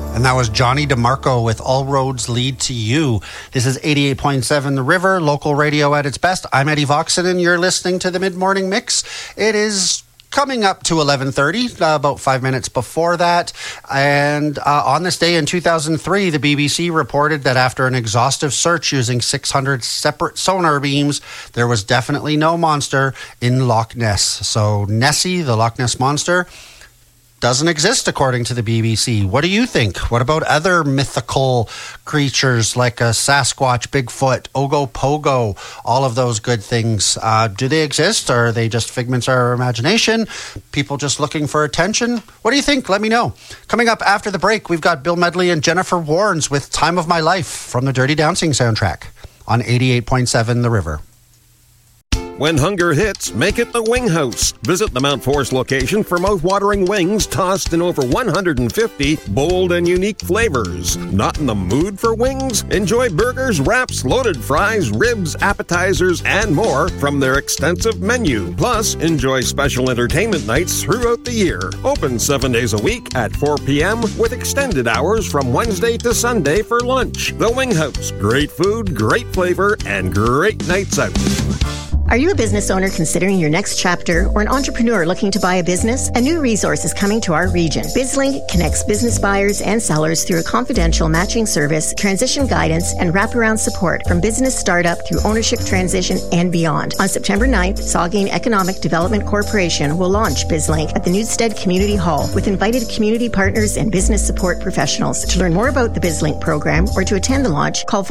And that was Johnny DeMarco with All Roads Lead to You. This is 88.7 The River, local radio at its best. I'm Eddie Voxen, and you're listening to the Mid-Morning Mix. It is coming up to 11:30, about 5 minutes before that. And on this day in 2003, the BBC reported that after an exhaustive search using 600 separate sonar beams, there was definitely no monster in Loch Ness. So Nessie, the Loch Ness Monster, doesn't exist according to the BBC. What do you think? What about other mythical creatures like a Sasquatch, Bigfoot, Ogopogo, all of those good things? Do they exist, or are they just figments of our imagination? People just looking for attention? What do you think? Let me know. Coming up after the break, we've got Bill Medley and Jennifer Warnes with Time of My Life from the Dirty Dancing soundtrack on 88.7 The River. When hunger hits, make it the Wing House. Visit the Mount Forest location for mouth-watering wings tossed in over 150 bold and unique flavors. Not in the mood for wings? Enjoy burgers, wraps, loaded fries, ribs, appetizers, and more from their extensive menu. Plus, enjoy special entertainment nights throughout the year. Open 7 days a week at 4 p.m. with extended hours from Wednesday to Sunday for lunch. The Wing House. Great food, great flavor, and great nights out. Are you a business owner considering your next chapter or an entrepreneur looking to buy a business? A new resource is coming to our region. BizLink connects business buyers and sellers through a confidential matching service, transition guidance, and wraparound support from business startup through ownership transition and beyond. On September 9th, Saugeen Economic Development Corporation will launch BizLink at the Newstead Community Hall with invited community partners and business support professionals. To learn more about the BizLink program or to attend the launch, call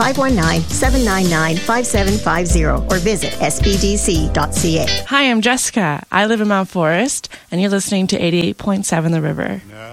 519-799-5750 or visit SBD. Hi, I'm Jessica. I live in Mount Forest, and you're listening to 88.7 The River.